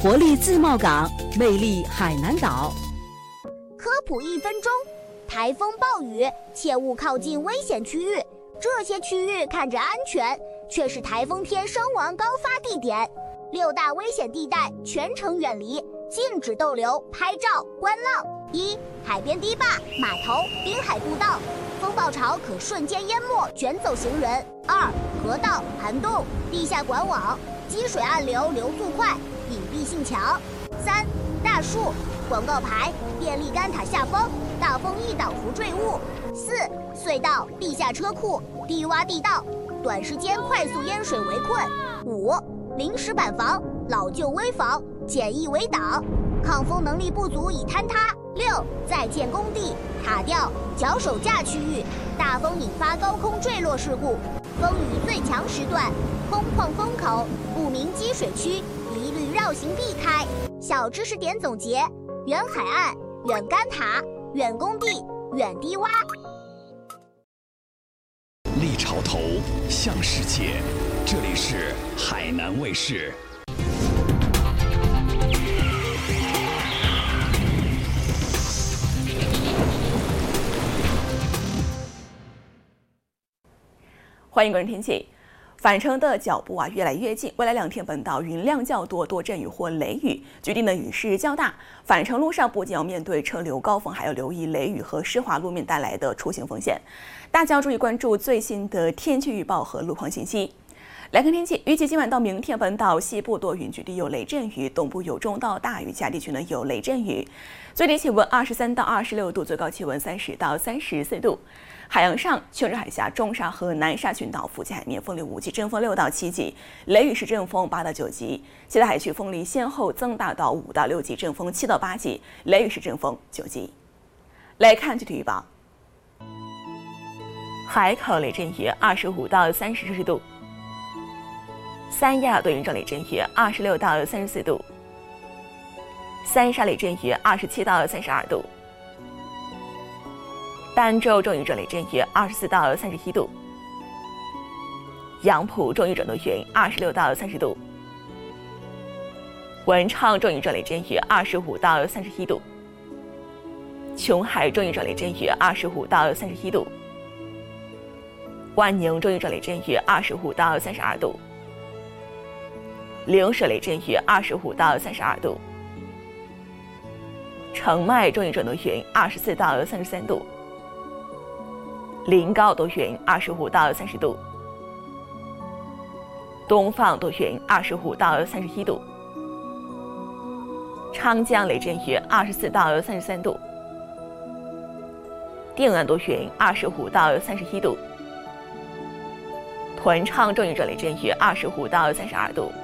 活力自贸港，魅力海南岛。 科普1分钟：台风暴雨，切勿靠近危险区域。这些区域看着安全，却是台风天伤亡高发地点。6大危险地带全程远离，禁止逗留、拍照、观浪。1、海边堤坝、码头、滨海步道，风暴潮可瞬间淹没、卷走行人。2、河道、涵洞、地下管网，积水暗流流速快，隐蔽性强。3、大树、广告牌、电力杆塔下方，大风易倒伏坠物。4、隧道、地下车库、低洼地道，短时间快速淹水围困。5、临时板房、老旧危房，简易围挡，抗风能力不足已坍塌。6、在建工地、塔吊、脚手架区域，大风引发高空坠落事故。风雨最强时段，空旷风口、不明积水区一律绕行避开。小知识点总结：远海岸、远杆塔、远工地、远低洼。 立潮头，向世界。这里是海南卫视。 欢迎关注天气。返程的脚步越来越近，未来2天本岛云量较多，多阵雨或雷雨，局地的雨势较大。返程路上不仅要面对车流高峰，还要留意雷雨和湿滑路面带来的出行风险。大家要注意关注最新的天气预报和路况信息。来看天气，预计今晚到明天本岛西部多云，局地有雷阵雨，东部有中到大雨，其他地区有雷阵雨。最低气温23到26度，最高气温30到34度。海洋上，琼州海峡、中沙和南沙群岛附近海面风力5级，阵风6到7级，雷雨时阵风8到9级。其他海区风力先后增大到5到6级，阵风7到8级，雷雨时阵风9级。来看具体预报。海口雷阵雨25到30摄氏度，三亚多云转雷阵雨26到34度，三沙雷阵雨27到32度。儋州中雨转雷阵雨24到31度，杨浦中雨转多云26到30度，文昌中雨转雷阵雨25到31度，琼海中雨转雷阵雨25到31度，万宁中雨转雷阵雨25到32度，灵蛇雷阵雨25到32度，澄迈中雨转多云24到33度，临高多云25到30度，东放多云25到31度，昌江雷阵雨24到33度，定安多云25到31度，屯昌中雨转雷阵雨25到32度，